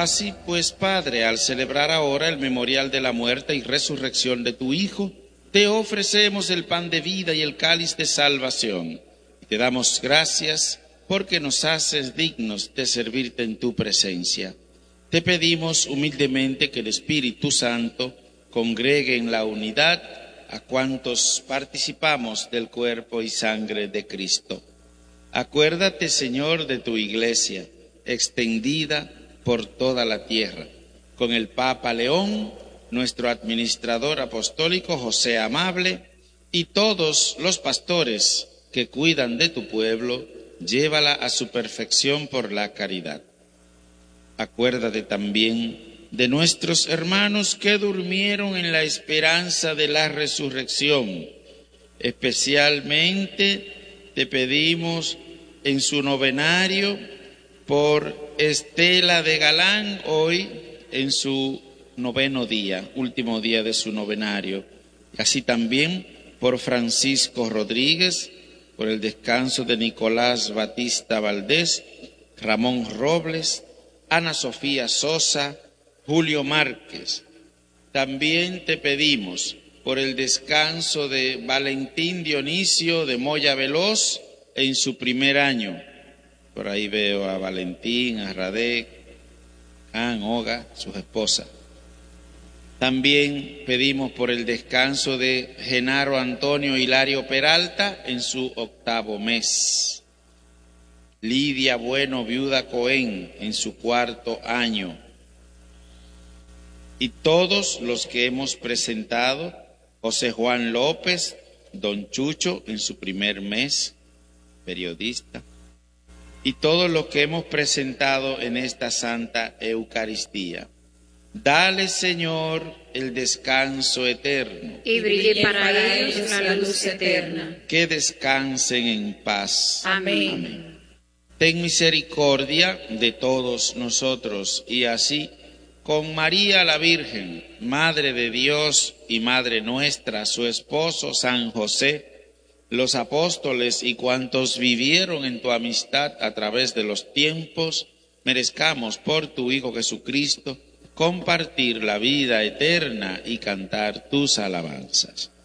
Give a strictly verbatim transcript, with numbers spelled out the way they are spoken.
Así pues, Padre, al celebrar ahora el memorial de la muerte y resurrección de tu Hijo, te ofrecemos el pan de vida y el cáliz de salvación. Y te damos gracias porque nos haces dignos de servirte en tu presencia. Te pedimos humildemente que el Espíritu Santo congregue en la unidad a cuantos participamos del cuerpo y sangre de Cristo. Acuérdate, Señor, de tu Iglesia, extendida por toda la tierra, con el Papa León, nuestro administrador apostólico José Amable, y todos los pastores que cuidan de tu pueblo, llévala a su perfección por la caridad. Acuérdate también de nuestros hermanos que durmieron en la esperanza de la resurrección. Especialmente te pedimos en su novenario por Estela de Galán, hoy en su noveno día, último día de su novenario. Así también por Francisco Rodríguez, por el descanso de Nicolás Batista Valdés, Ramón Robles, Ana Sofía Sosa, Julio Márquez. También te pedimos por el descanso de Valentín Dionisio de Moya Veloz en su primer año. Por ahí veo a Valentín, a Radek, a Olga, su esposa. También pedimos por el descanso de Genaro Antonio Hilario Peralta en su octavo mes. Lidia Bueno, viuda Cohen, en su cuarto año. Y todos los que hemos presentado, José Juan López, don Chucho, en su primer mes, periodista. Y todos los que hemos presentado en esta Santa Eucaristía. Dale, Señor, el descanso eterno. Y brille para ellos la luz eterna. Que descansen en paz. Amén. Amén. Ten misericordia de todos nosotros y así, con María la Virgen, Madre de Dios y Madre nuestra, su esposo San José, los apóstoles y cuantos vivieron en tu amistad a través de los tiempos, merezcamos por tu Hijo Jesucristo compartir la vida eterna y cantar tus alabanzas.